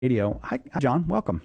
Radio. Hi, John. Welcome.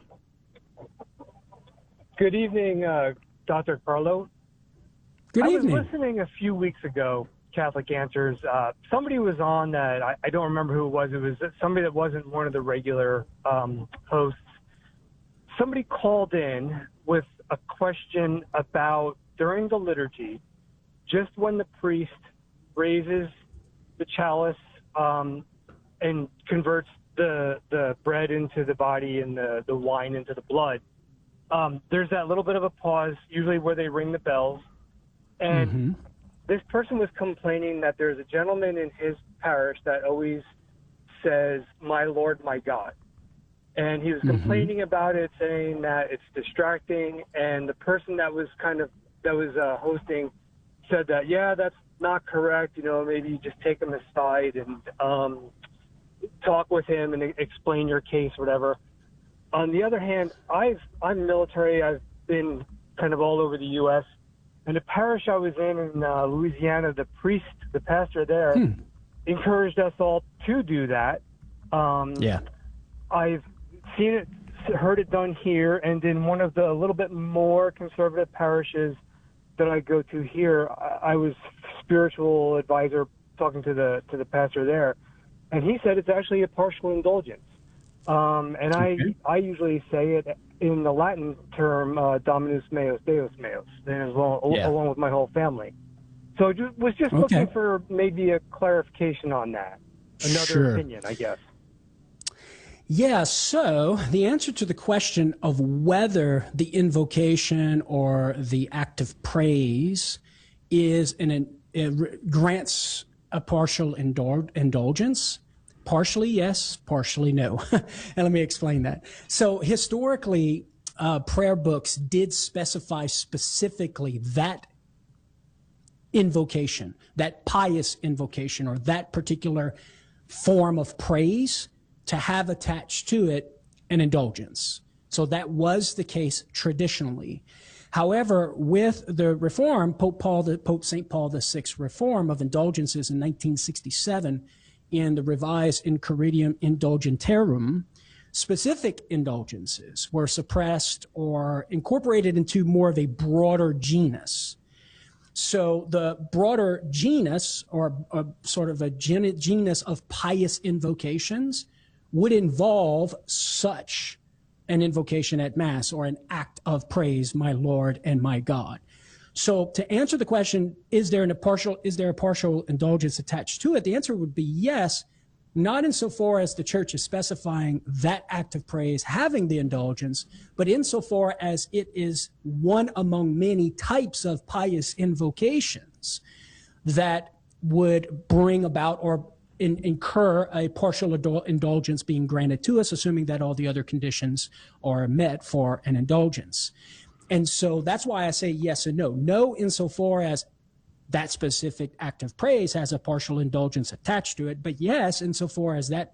Good evening, Dr. Carlo. Good evening. I was listening a few weeks ago, Catholic Answers. Somebody was on that. I don't remember who it was. It was somebody that wasn't one of the regular hosts. Somebody called in with a question about during the liturgy, just when the priest raises the chalice and converts the bread into the body and the wine into the blood, there's that little bit of a pause, usually where they ring the bells. And this person was complaining that there's a gentleman in his parish that always says, "My Lord, my God." And he was complaining about it, saying that it's distracting. And the person that was hosting said that, yeah, that's not correct. You know, maybe you just take him aside and talk with him and explain your case, whatever. On the other hand, I'm military. I've been kind of all over the U.S. And the parish I was in Louisiana, the pastor there, encouraged us all to do that. I've seen it, heard it done here, and in one of the a little bit more conservative parishes that I go to here, I was spiritual advisor talking to the pastor there, and he said it's actually a partial indulgence. I usually say it in the Latin term, Dominus meus, Deus meus, along with my whole family. So was just looking for maybe a clarification on that. Another opinion, I guess. Yeah, so the answer to the question of whether the invocation or the act of praise grants a partial indulgence. Partially yes, partially no. And let me explain that. So historically, prayer books did specify specifically that invocation, that pious invocation, or that particular form of praise to have attached to it an indulgence. So that was the case traditionally. However, with the reform, Pope St. Paul VI reform of indulgences in 1967, in the revised Incurritium Indulgentiarum, specific indulgences were suppressed or incorporated into more of a broader genus. So the broader genus, or sort of a genus of pious invocations, would involve such an invocation at Mass or an act of praise, my Lord and my God. So to answer the question, is there a partial indulgence attached to it? The answer would be yes, not insofar as the church is specifying that act of praise having the indulgence, but insofar as it is one among many types of pious invocations that would bring about or incur a partial indulgence being granted to us, assuming that all the other conditions are met for an indulgence. And so that's why I say yes and no. No, insofar as that specific act of praise has a partial indulgence attached to it, but yes, insofar as that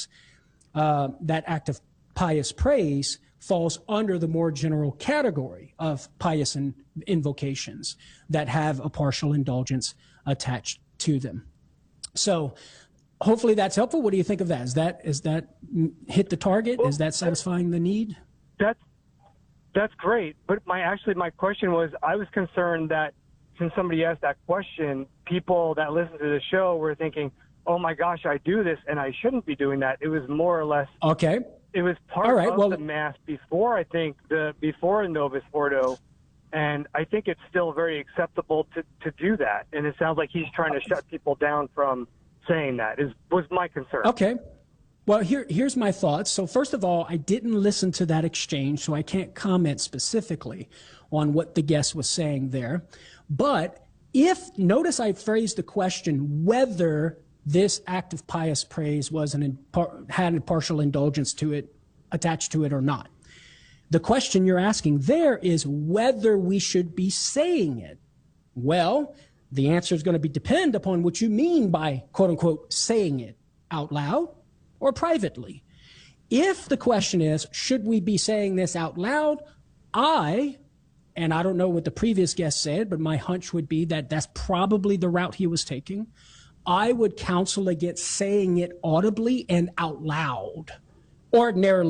act of pious praise falls under the more general category of pious invocations that have a partial indulgence attached to them. So hopefully that's helpful. What do you think of that? Is that hit the target? Is that satisfying the need? That's great. But my question was, I was concerned that since somebody asked that question, people that listen to the show were thinking, oh my gosh, I do this and I shouldn't be doing that. It was more or less. Okay. It was part of the Mass before, before Novus Ordo. And I think it's still very acceptable to do that. And it sounds like he's trying to shut people down from saying that was my concern. Okay. Well, here's my thoughts. So first of all, I didn't listen to that exchange, so I can't comment specifically on what the guest was saying there. But notice I phrased the question whether this act of pious praise had a partial indulgence to it, attached to it or not. The question you're asking there is whether we should be saying it. Well, the answer is going to depend upon what you mean by, quote unquote, saying it out loud or privately. If the question is, should we be saying this out loud? And I don't know what the previous guest said, but my hunch would be that that's probably the route he was taking. I would counsel against saying it audibly and out loud. Ordinarily,